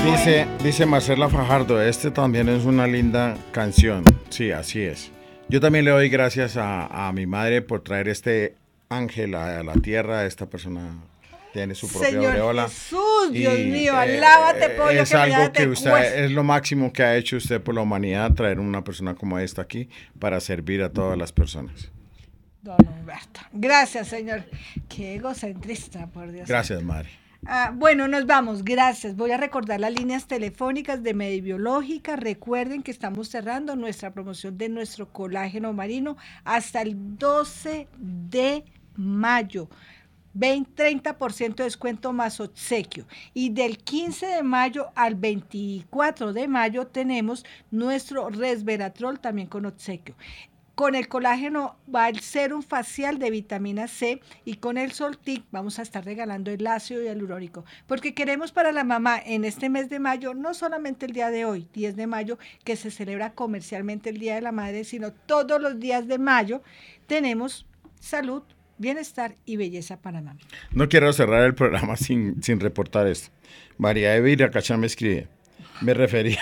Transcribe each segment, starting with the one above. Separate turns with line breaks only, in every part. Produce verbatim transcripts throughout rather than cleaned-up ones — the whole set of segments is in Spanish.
Dice, dice Marcela Fajardo, este también es una linda canción. Sí, así es. Yo también le doy gracias a, a mi madre por traer este ángel a, a la tierra. Esta persona tiene su propia
Señor
aureola.
Jesús,
Y,
Dios mío,
eh,
alábate, pollo,
es
que mañana
algo
te
que usted,
cuesta.
es lo máximo que ha hecho usted por la humanidad, traer una persona como esta aquí para servir a todas las personas.
Don Humberto. Gracias, señor. Qué egocentrista, por Dios.
Gracias, madre.
Ah, bueno, nos vamos, gracias. Voy a recordar las líneas telefónicas de Medibiológica. Recuerden que estamos cerrando nuestra promoción de nuestro colágeno marino hasta el doce de mayo. veinte, treinta por ciento de descuento más obsequio. Y del quince de mayo al veinticuatro de mayo tenemos nuestro resveratrol también con obsequio. Con el colágeno va el serum facial de vitamina C y con el Soltic vamos a estar regalando el ácido hialurónico, porque queremos para la mamá en este mes de mayo, no solamente el día de hoy, diez de mayo, que se celebra comercialmente el Día de la Madre, sino todos los días de mayo tenemos salud, bienestar y belleza para mamá.
No quiero cerrar el programa sin, sin reportar esto. María Evira Cachán me escribe. Me refería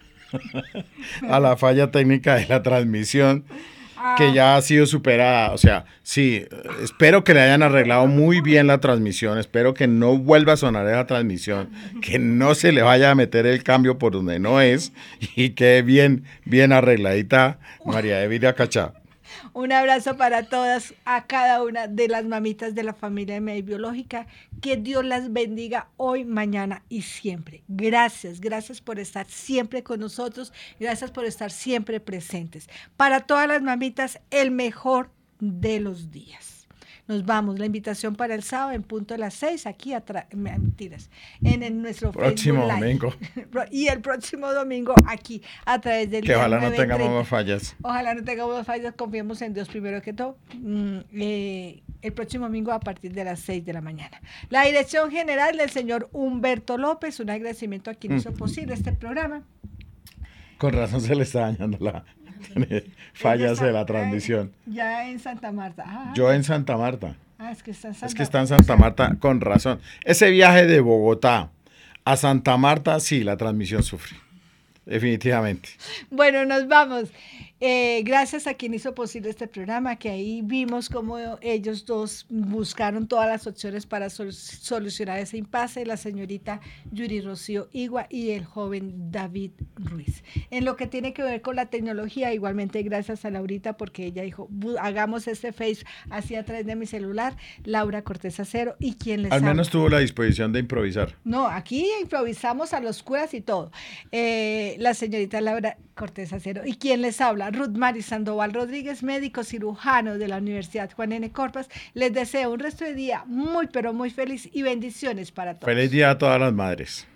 a la falla técnica de la transmisión que ya ha sido superada. O sea, sí, espero que le hayan arreglado muy bien la transmisión. Espero que no vuelva a sonar esa transmisión, que no se le vaya a meter el cambio por donde no es y quede bien, bien arregladita María Evira Cachá.
Un abrazo para todas, a cada una de las mamitas de la familia de Medibiológica. Que Dios las bendiga hoy, mañana y siempre. Gracias, gracias por estar siempre con nosotros. Gracias por estar siempre presentes. Para todas las mamitas, el mejor de los días. Nos vamos, la invitación para el sábado en punto de las seis, aquí atrás, mentiras, en, en nuestro
próximo
Facebook
domingo.
Live. Y el próximo domingo aquí, a través del
que ojalá no tengamos más fallas.
Ojalá no tengamos más fallas, confiemos en Dios primero que todo. Mm, eh, el próximo domingo a partir de las seis de la mañana. La dirección general del señor Humberto López, un agradecimiento a quien mm. hizo posible este programa.
Con razón se le está dañando la... fallas de la transmisión.
Ya en Santa Marta. Ah,
Yo en Santa Marta.
Ah, es que está en Santa,
es que está en Santa Marta, con razón. Ese viaje de Bogotá a Santa Marta, sí, la transmisión sufre. Definitivamente.
Bueno, nos vamos. Eh, gracias a quien hizo posible este programa, que ahí vimos cómo ellos dos buscaron todas las opciones para sol- solucionar ese impasse, la señorita Yuri Rocío Igua y el joven David Ruiz. En lo que tiene que ver con la tecnología, igualmente gracias a Laurita, porque ella dijo, hagamos este face así a través de mi celular, Laura Cortés Acero, y quien les
Al
habla.
menos tuvo la disposición de improvisar.
No, aquí improvisamos a los curas y todo. Eh, la señorita Laura Cortés Acero, y quien les habla, Ruth Mari Sandoval Rodríguez, médico cirujano de la Universidad Juan N. Corpas, les deseo un resto de día muy, pero muy feliz y bendiciones para todos.
Feliz día a todas las madres.